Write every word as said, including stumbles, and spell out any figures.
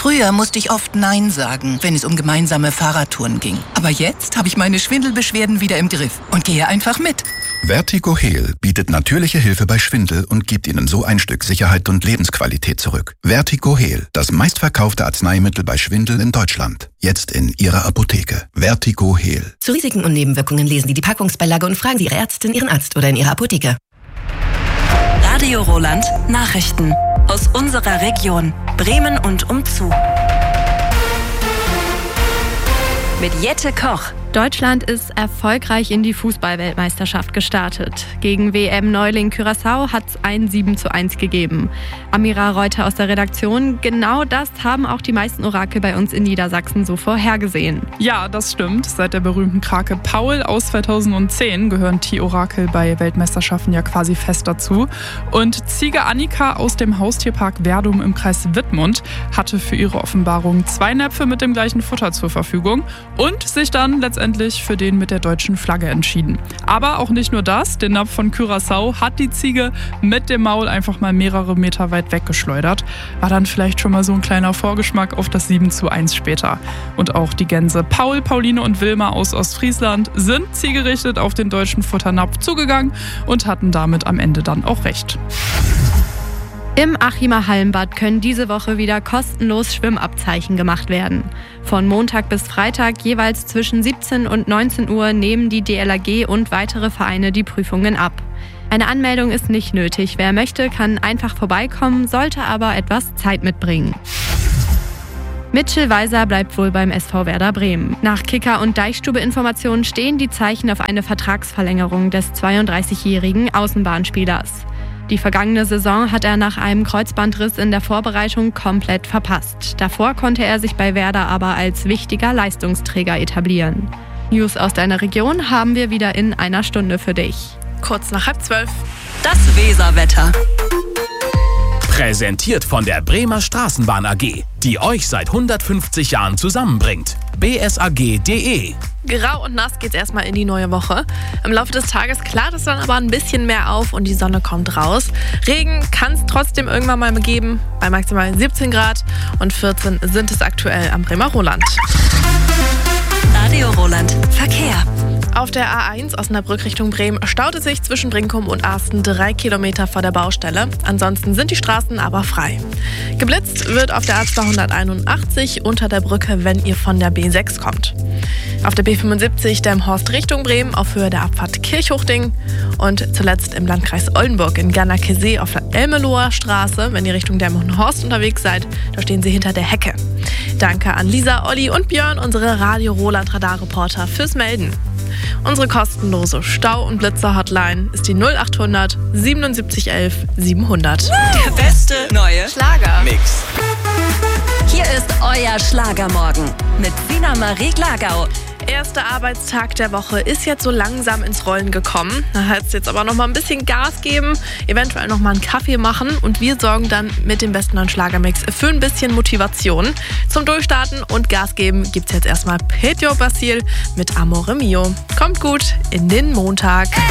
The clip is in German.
Früher musste ich oft Nein sagen, wenn es um gemeinsame Fahrradtouren ging. Aber jetzt habe ich meine Schwindelbeschwerden wieder im Griff und gehe einfach mit. Vertigo-Heal bietet natürliche Hilfe bei Schwindel und gibt Ihnen so ein Stück Sicherheit und Lebensqualität zurück. Vertigo-Heal, das meistverkaufte Arzneimittel bei Schwindel in Deutschland. Jetzt in Ihrer Apotheke. Vertigo-Heal. Zu Risiken und Nebenwirkungen lesen Sie die Packungsbeilage und fragen Sie Ihre Ärztin, Ihren Arzt oder in Ihrer Apotheke. Radio Roland Nachrichten aus unserer Region, Bremen und umzu. Mit Jette Koch. Deutschland ist erfolgreich in die Fußball-Weltmeisterschaft gestartet. Gegen W M-Neuling Curaçao hat es ein sieben zu eins gegeben. Amira Reuter aus der Redaktion, genau das haben auch die meisten Orakel bei uns in Niedersachsen so vorhergesehen. Ja, das stimmt. Seit der berühmten Krake Paul aus zweitausendzehn gehören die Orakel bei Weltmeisterschaften ja quasi fest dazu. Und Ziege Annika aus dem Haustierpark Verdum im Kreis Wittmund hatte für ihre Offenbarung zwei Näpfe mit dem gleichen Futter zur Verfügung und sich dann letztendlich für den mit der deutschen Flagge entschieden. Aber auch nicht nur das, den Napf von Curaçao hat die Ziege mit dem Maul einfach mal mehrere Meter weit weggeschleudert. War dann vielleicht schon mal so ein kleiner Vorgeschmack auf das sieben zu eins später. Und auch die Gänse Paul, Pauline und Wilma aus Ostfriesland sind zielgerichtet auf den deutschen Futternapf zugegangen und hatten damit am Ende dann auch recht. Im Achimer Hallenbad können diese Woche wieder kostenlos Schwimmabzeichen gemacht werden. Von Montag bis Freitag jeweils zwischen siebzehn und neunzehn Uhr nehmen die D L R G und weitere Vereine die Prüfungen ab. Eine Anmeldung ist nicht nötig. Wer möchte, kann einfach vorbeikommen, sollte aber etwas Zeit mitbringen. Mitchell Weiser bleibt wohl beim S V Werder Bremen. Nach Kicker- und Deichstube-Informationen stehen die Zeichen auf eine Vertragsverlängerung des zweiunddreißigjährigen Außenbahnspielers. Die vergangene Saison hat er nach einem Kreuzbandriss in der Vorbereitung komplett verpasst. Davor konnte er sich bei Werder aber als wichtiger Leistungsträger etablieren. News aus deiner Region haben wir wieder in einer Stunde für dich. Kurz nach halb zwölf. Das Weserwetter. Präsentiert von der Bremer Straßenbahn A G, die euch seit hundertfünfzig Jahren zusammenbringt. b s a g punkt d e. Grau und nass geht's erstmal in die neue Woche. Im Laufe des Tages klart es dann aber ein bisschen mehr auf und die Sonne kommt raus. Regen kann es trotzdem irgendwann mal geben, bei maximal siebzehn Grad und vierzehn sind es aktuell am Bremer Roland. Radio Roland Verkehr. Auf der A eins Osnabrück Richtung Bremen staut es sich zwischen Brinkum und Arsten drei Kilometer vor der Baustelle. Ansonsten sind die Straßen aber frei. Geblitzt wird auf der A zweihunderteinundachtzig unter der Brücke, wenn ihr von der B sechs kommt. Auf der B fünfundsiebzig Delmenhorst Richtung Bremen auf Höhe der Abfahrt Kirchhochding. Und zuletzt im Landkreis Oldenburg in Gernakesee auf der Elmeloher Straße, wenn ihr Richtung Delmenhorst unterwegs seid, da stehen sie hinter der Hecke. Danke an Lisa, Olli und Björn, unsere Radio Roland Radarreporter, fürs Melden. Unsere kostenlose Stau- und Blitzer-Hotline ist die null achthundert siebenundsiebzig elf siebenhundert. Der beste neue Schlager-Mix. Hier ist euer Schlagermorgen mit Sina Marie Glagau. Erster Arbeitstag der Woche ist jetzt so langsam ins Rollen gekommen. Da heißt es jetzt aber noch mal ein bisschen Gas geben, eventuell noch mal einen Kaffee machen und wir sorgen dann mit dem besten neuen Schlagermix für ein bisschen Motivation. Zum Durchstarten und Gas geben gibt's jetzt erstmal Petio Basil mit Amore Mio. Kommt gut in den Montag.